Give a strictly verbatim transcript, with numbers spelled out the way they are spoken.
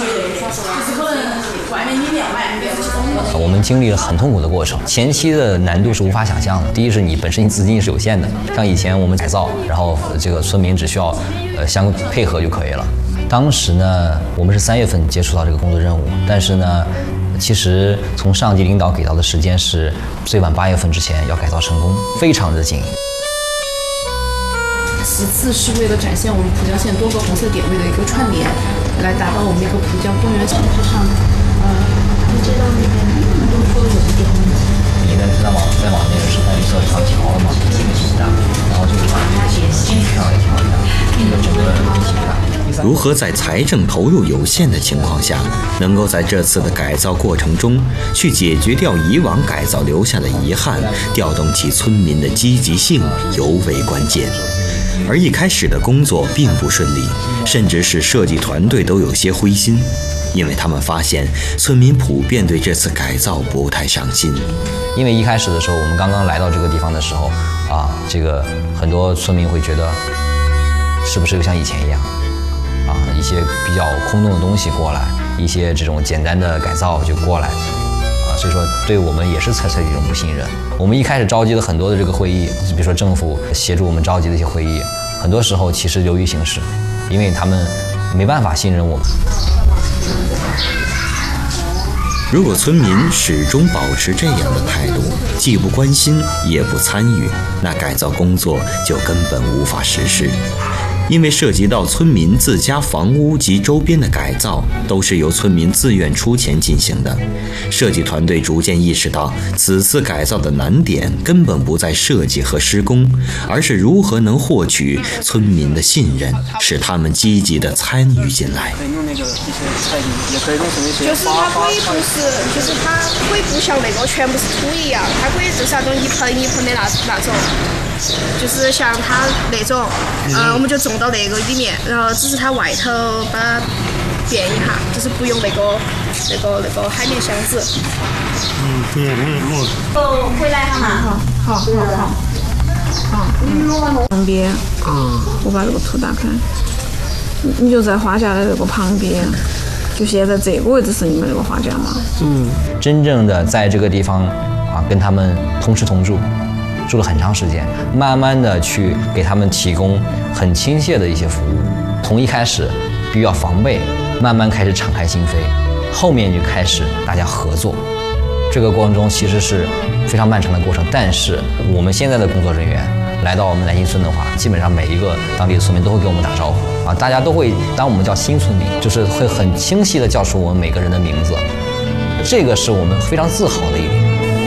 我们经历了很痛苦的过程，前期的难度是无法想象的。第一是你本身资金是有限的，像以前我们改造，然后这个村民只需要呃相配合就可以了。当时呢，我们是三月份接触到这个工作任务，但是呢，其实从上级领导给到的时间是最晚八月份之前要改造成功，非常的紧。 其次是为了展现我们蒲江县多个红色点位的一个串联，来达到我们一个蒲江公园形式上的。呃，你知道那边都说有一点问题。 你在再往再往那个生态绿色上调了嘛，这个挺大，然后就是把这个线上来调一下，这个整个挺大。 如何在财政投入有限的情况下，能够在这次的改造过程中去解决掉以往改造留下的遗憾，调动起村民的积极性，尤为关键。而一开始的工作并不顺利，甚至是设计团队都有些灰心，因为他们发现村民普遍对这次改造不太上心。 因为一开始的时候，我们刚刚来到这个地方的时候啊，这个很多村民会觉得，是不是像以前一样啊，一些比较空洞的东西过来，一些这种简单的改造就过来啊，所以说对我们也是采取一种不信任。我们一开始召集了很多的这个会议，比如说政府协助我们召集的一些会议，很多时候其实流于形式，因为他们没办法信任我们。 如果村民始终保持这样的态度，既不关心也不参与，那改造工作就根本无法实施。因为涉及到村民自家房屋及周边的改造，都是由村民自愿出钱进行的。设计团队逐渐意识到，此次改造的难点根本不在设计和施工，而是如何能获取村民的信任，使他们积极地参与进来。 就是它可以不是，就是它可以不像那个全部是土一样，它可以就是那种一盆一盆的那那种。就是像它那种，呃，我们就种到那个里面，然后只是它外头把它变一下，就是不用那个那个那个海绵箱子。 嗯，对，我也录。 哦，回来哈嘛。 好，好，好，好。好。旁边，嗯，我把这个图打开，你你就在花架的这个旁边，就现在这个位置是你们那个花架吗？ 嗯，真正的在这个地方啊，跟他们同吃同住。住了很长时间，慢慢的去给他们提供很亲切的一些服务。从一开始比较防备，慢慢开始敞开心扉，后面就开始大家合作。这个过程中其实是非常漫长的过程，但是我们现在的工作人员来到我们南新村的话，基本上每一个当地的村民都会给我们打招呼啊，大家都会当我们叫新村民，就是会很清晰的叫出我们每个人的名字，这个是我们非常自豪的一点。